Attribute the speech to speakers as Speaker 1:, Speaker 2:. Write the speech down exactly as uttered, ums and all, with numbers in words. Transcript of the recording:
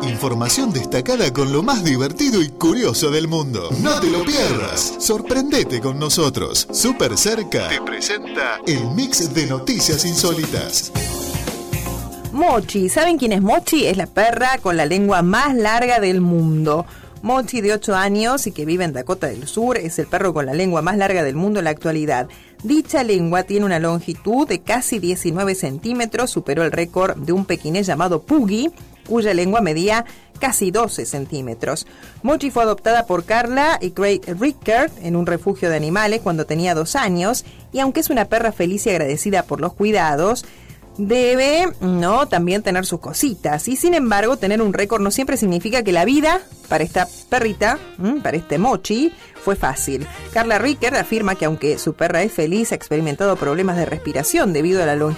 Speaker 1: Información destacada con lo más divertido y curioso del mundo. No te lo pierdas. Sorprendete con nosotros. Super Cerca te presenta el mix de noticias insólitas.
Speaker 2: Mochi. ¿Saben quién es Mochi? Es la perra con la lengua más larga del mundo. Mochi, de ocho años y que vive en Dakota del Sur, es el perro con la lengua más larga del mundo en la actualidad. Dicha lengua tiene una longitud de casi diecinueve centímetros, superó el récord de un pequinés llamado Puggy, cuya lengua medía casi doce centímetros. Mochi fue adoptada por Carla y Craig Rickert en un refugio de animales cuando tenía dos años, y aunque es una perra feliz y agradecida por los cuidados, debe, no, también tener sus cositas. Y sin embargo, tener un récord no siempre significa que la vida para esta perrita, para este Mochi, fue fácil. Carla Rickert afirma que aunque su perra es feliz, ha experimentado problemas de respiración debido a la longitud